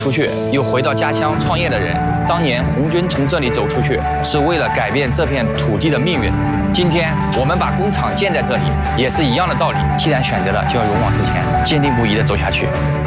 出去又回到家乡创业的人，当年红军从这里走出去，是为了改变这片土地的命运。今天我们把工厂建在这里，也是一样的道理。既然选择了，就要勇往直前，坚定不移地走下去。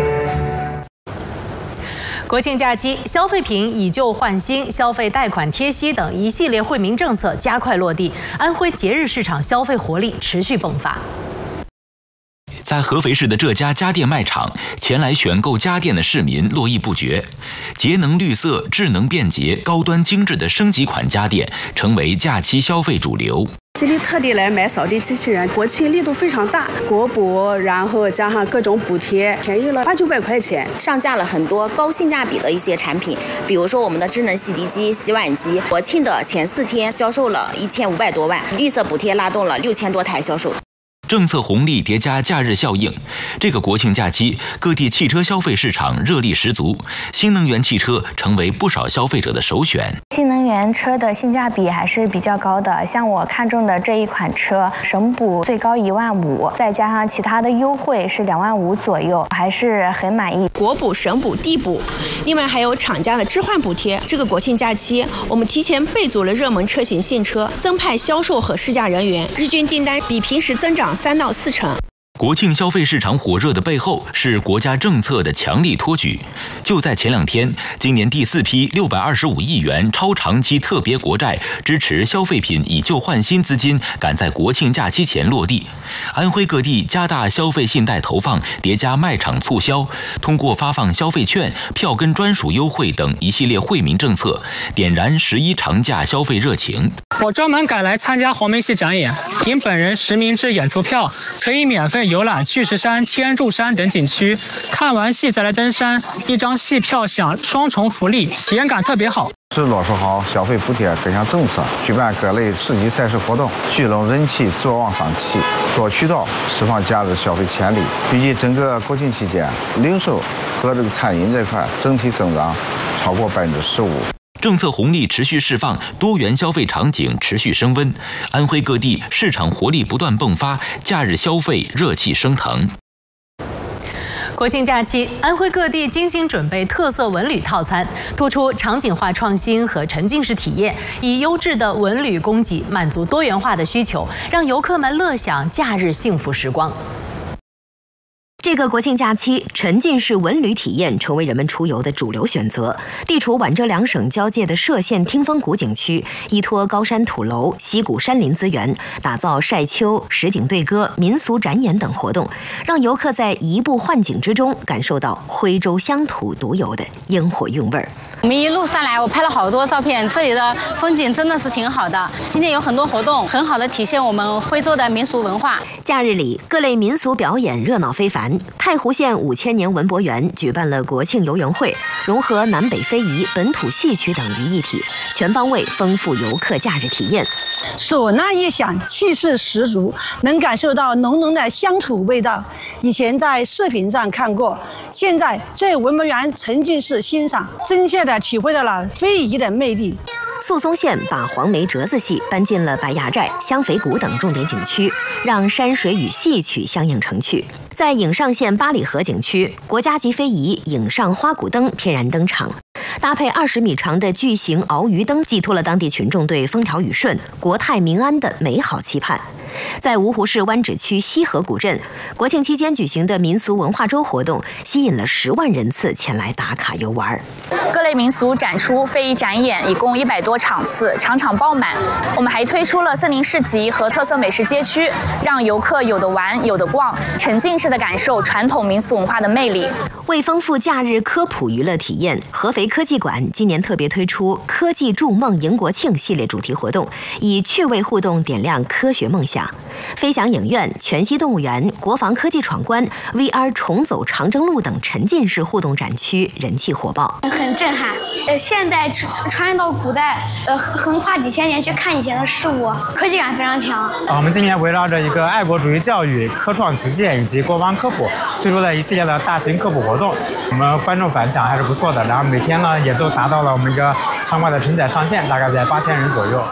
国庆假期，消费品以旧换新、消费贷款贴息等一系列惠民政策加快落地，安徽节日市场消费活力持续迸发。 在合肥市的这家家电卖场，前来选购家电的市民络绎不绝。节能绿色、智能便捷、高端精致的升级款家电成为假期消费主流。 这里特地来买扫地机器人，国庆力度非常大，国补，然后加上各种补贴，便宜了800-900块钱。 上架了很多高性价比的一些产品，比如说我们的智能洗涤机、洗碗机，国庆的前4天销售了1500多万，绿色补贴拉动了6000多台销售。 政策红利叠加假日效应，这个国庆假期，各地汽车消费市场热力十足，新能源汽车成为不少消费者的首选。 新能源车的性价比还是比较高的，像我看中的这一款车，省补最高15000，再加上其他的优惠是25000左右，还是很满意。 国补、省补、地补，另外还有厂家的置换补贴。这个国庆假期，我们提前备足了热门车型新车，增派销售和试驾人员，日均订单比平时增长3到4成。 国庆消费市场火热的背后是国家政策的强力托举。就在前2天，今年第4批625亿元超长期特别国债支持消费品以旧换新资金赶在国庆假期前落地。安徽各地加大消费信贷投放，叠加卖场促销，通过发放消费券、票根专属优惠等一系列惠民政策，点燃11长假消费热情。 我专门赶来参加黄梅戏展演，凭本人实名制演出票，可以免费游览巨石山、天柱山等景区，看完戏再来登山，1张戏票享双重福利，体验感特别好。 是落实好消费补贴各项政策，举办各类市级赛事活动，聚拢人气，坐往上起，多渠道释放假日消费潜力。预计整个国庆期间，零售和餐饮这块整体增长超过15%。 政策红利持续释放，多元消费场景持续升温，安徽各地市场活力不断迸发，假日消费热气升腾。 国庆假期，安徽各地精心准备特色文旅套餐，突出场景化创新和沉浸式体验，以优质的文旅供给满足多元化的需求，让游客们乐享假日幸福时光。 这个国庆假期，沉浸式文旅体验成为人们出游的主流选择。地处皖浙2省交界的歙县听风谷景区，依托高山土楼、溪谷山林资源，打造晒秋、实景对歌、民俗展演等活动，让游客在移步换景之中感受到徽州乡土独有的烟火韵味儿。 我们一路上来，我拍了好多照片，这里的风景真的是挺好的。今天有很多活动，很好的体现我们徽州的民俗文化。 假日里，各类民俗表演热闹非凡。太湖县5000年文博园举办了国庆游园会，融合南北非遗、本土戏曲等于一体，全方位丰富游客假日体验。 唢呐一响，气势十足，能感受到浓浓的乡土味道。以前在视频上看过，现在在文博园沉浸式欣赏，真切地体会到了非遗的魅力。 宿松县把黄梅折子戏搬进了白崖寨、香肥谷等重点景区，让山水与戏曲相映成趣。在颍上县八里河景区，国家级非遗颍上花鼓灯天然登场，搭配20米长的巨型鳌鱼灯，寄托了当地群众对风调雨顺、国泰民安的美好期盼。在芜湖市湾址区西河古镇，国庆期间举行的民俗文化周活动，吸引了10万人次前来打卡游玩。 各类民俗展出、非遗展演一共100多场次，场场爆满。我们还推出了森林市集和特色美食街区，让游客有的玩、有的逛，沉浸式的感受传统民俗文化的魅力。 为丰富假日科普娱乐体验，合肥科技馆今年特别推出“科技筑梦迎国庆”系列主题活动，以趣味互动点亮科学梦想。飞翔影院、全息动物园、国防科技闯关、VR 重走长征路等沉浸式互动展区人气火爆， 很震撼。现代穿越到古代，横跨几千年去看以前的事物，科技感非常强。 我们今年围绕着一个爱国主义教育、科创实践以及国防科普，推出了一系列的大型科普活动。我们观众反响还是不错的，然后每天呢也都达到了我们一个场馆的承载上限，大概在8000人左右。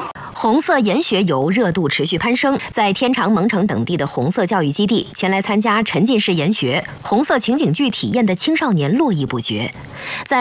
红色研学游热度持续攀升，在天长、蒙城等地的红色教育基地，前来参加沉浸式研学、红色情景剧体验的青少年络绎不绝。在